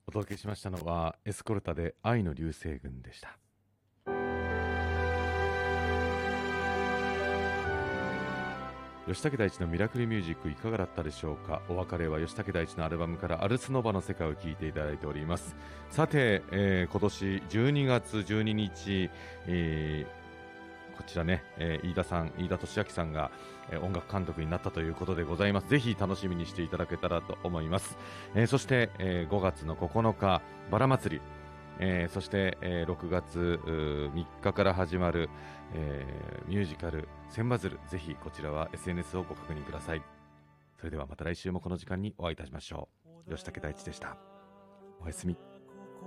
お届けしましたのはエスコルタで愛の流星群でした。吉武大地のミラクルミュージックいかがだったでしょうか。お別れは吉武大地のアルバムからアルスノバの世界を聴いていただいております。さて、今年12月12日、こちらね、飯田俊明さんが、音楽監督になったということでございます。ぜひ楽しみにしていただけたらと思います。そして、5月の9日バラ祭り、そして、6月3日から始まる、ミュージカル千羽鶴、ぜひこちらは SNS をご確認ください。それではまた来週もこの時間にお会いいたしましょう。吉武大地でした。おやすみ。